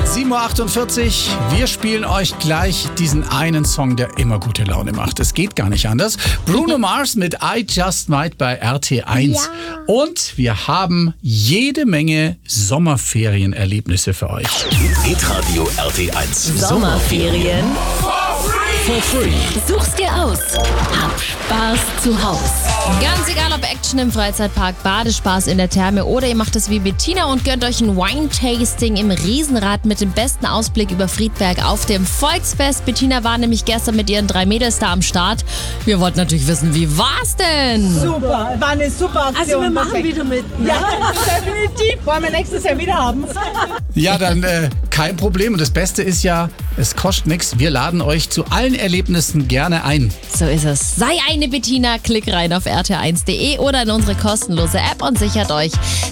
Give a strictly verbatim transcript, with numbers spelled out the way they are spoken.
sieben Uhr achtundvierzig. Wir spielen euch gleich diesen einen Song, der immer gute Laune macht. Es geht gar nicht anders. Bruno Mars mit I Just Might bei R T eins. Ja. Und wir haben jede Menge Sommerferienerlebnisse für euch. Hitradio R T eins. Sommerferien. For free. Such's dir aus. Hab Spaß zu Haus. Ganz egal, ob Action im Freizeitpark, Badespaß in der Therme oder ihr macht es wie Bettina und gönnt euch ein Wine-Tasting im Riesenrad mit dem besten Ausblick über Friedberg auf dem Volksfest. Bettina war nämlich gestern mit ihren drei Mädels da am Start. Wir wollten natürlich wissen, wie war's denn? Super, war eine super Aktion. Also wir machen wieder mit. Ne? Ja, definitiv. Wollen wir nächstes Jahr wieder haben. Ja, dann äh, kein Problem. Und das Beste ist ja, es kostet nichts. Wir laden euch zu allen Erlebnissen gerne ein. So ist es. Sei eine Bettina, klick rein auf r t eins punkt d e oder in unsere kostenlose App und sichert euch